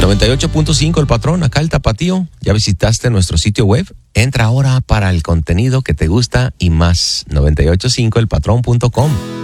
98.5 El Patrón, acá el Tapatío. ¿Ya visitaste nuestro sitio web? Entra ahora para el contenido que te gusta y más. 985elpatrón.com.